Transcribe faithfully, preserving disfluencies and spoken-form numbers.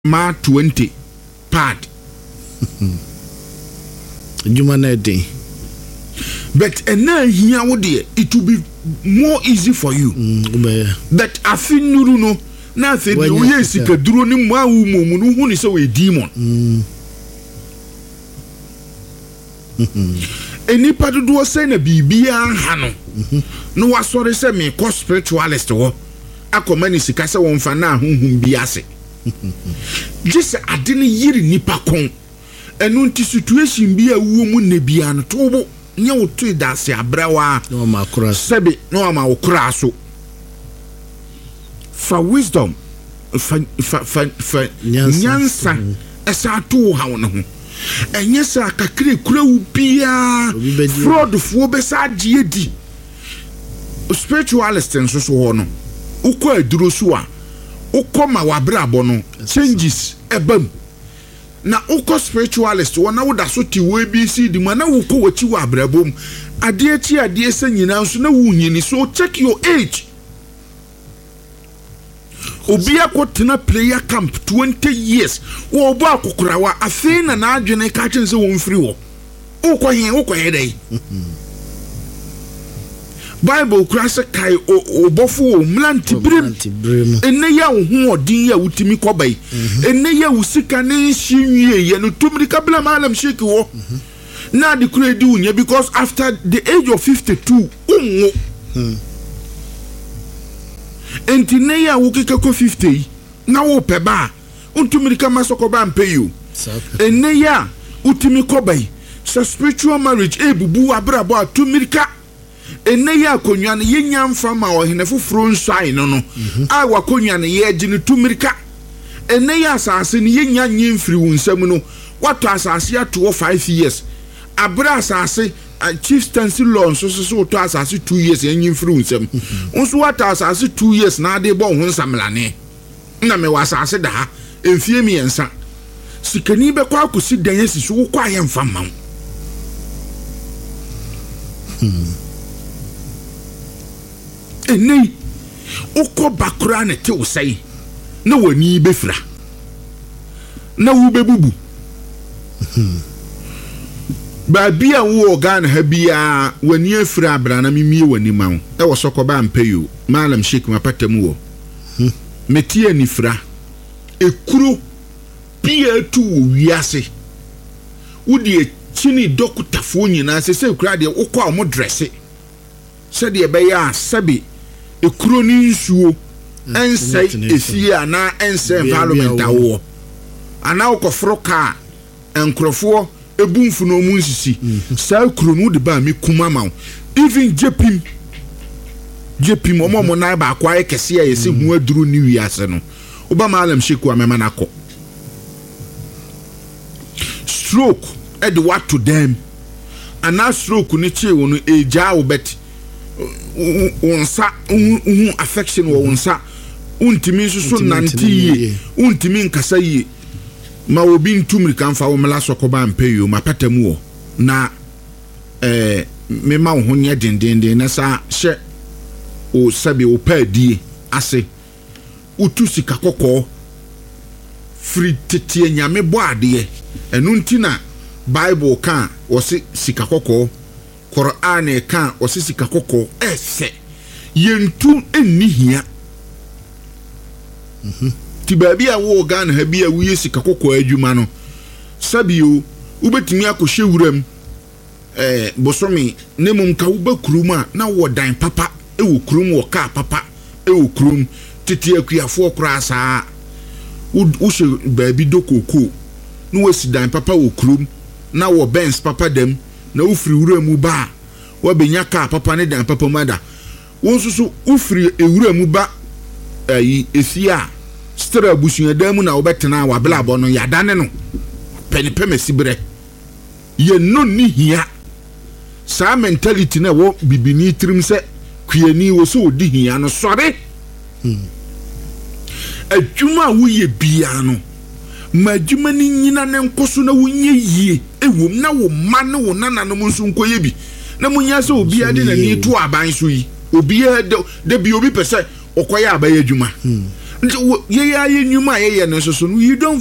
ma twenty pad. Juma na day. But and now here would it will be more easy for you. Mm, that I feel no no nothing we yes ka duro ni mu awu mu no hu ni say we demon. Mm. Eni pa dodo say na bibia ha no. No wasori say me ko spiritualist wo. Akoma ni sika say won fa na honhum bi ase. Just ade ne yiri nipa kon. Enu nti situation bi awu mu na bia no tobo. Nya wotu dase abrawa no ma kura sebe no ma wokura so for wisdom for for for, for nyansa esa to ha won ho enye sa kakire kura wu bia fraud fo be sa die di spiritualist nso so ho no ukọ aduro so a ukọ ma wabrabo no changes ebam na uko spiritualist wana woda so ti we B C di ma na wuko wachi wa abrabom ade achi ade se nyina nso na wunyini so check your age obi akotena player camp twenty years wo obo akokurawa afi na na adwene ka chen se won free wo ukọ hen ukọ hedai Bible krasa kai obofo o mlanti brim enne ya ho odin ya wutimi kobai enne ya usika ne nhyiwie ye no tumri kabla malam sheki wo na de kredi unya because after the age of fifty-two unwo enti ne ya wukika ko fifty na wo peba untumri kama sokoba mpeyo enne ya utimi kobai so spiritual marriage ebubu abrabo atumirika enne ya konwa ne yenya mfa ma ohene foforo nsai no no a wakonwa ne ye gine tumirika enne ya asase ne yenya nyemfiri wunsam no wato asase ato five years abra asase chieftaincy law so so to asase two years nyemfiri wunsam nso wato asase two years na ade bo ho nsamlane na me wasase da ha emfie mi ensa sikani be kwa akosi dan yesi so kwa ye mfa ma hmm eni ukọ bakura ne te usai na wani befra na wo bebubu ba bia wo Ghana ha bia wani afra abra na mimie wani mawo e wo sokoba mpeyo malam sheik mapatamu wo metie ni fra ekuro bia tu wo wiase wodi chini dokutafo nyina se se kura de ukọ omo dresse se de be ya sabi ekuro ni nsuo ensai efie ana ensai environment awo ana okofro ka enkrofo ebunfu no mu nsisi sa ekuro no de ba mi kuma ma even jepim jepim omo mo na ba akwa ekese ya yesi hu aduru ni wiase no oba malam sheku amema nako stroke e de what to them ana stroke ni che wono eja obet unsa un affection wo unsa untimi susu nanti untimi nkasa yi ma obi ntumri kan fa wo mela sokoba mpeyo mapatamu wo na eh me ma wo honye dendenden na sa hye o sabe o paadie ase utu sika kokko free tete nyame bo ade enu ntina Bible kan wo se sika kokko Quran e kan osisika kokko ese yentu enihia mhm ti baabi a wo Ghana ha bia wo yesika kokko adwuma no sabio ubetimi akohye wuram eh bosomi nemum ka wo bakurum a na wo dan papa e wo kurum wo ka papa e wo kurum tete akuafo okra saa wo hye baabi dokoko no wasi dan papa wo kurum na wo Benz papa dem na ufiri wura mu ba wa benya ka papa ne dan papa mada wonsusu ufiri ewura mu ba ayi efia stra busunya dan mu na obetena wa bla bo no yadane no penipe mesibre ye no ni hia sa mentality na wo bibini trim se kwiani wo so odi hia no sore hmm adwuma wo ye bia no madwuma ni nyina ne nkoso na wonye yie ewom na wo ma ne wo nana no nso nkoye bi na munya se obi ade na ni to aban so yi obi de bi obi pese okoye abaye adwuma nti yɛyɛ ayɛ nnwuma a yɛyɛ no nso so no you don't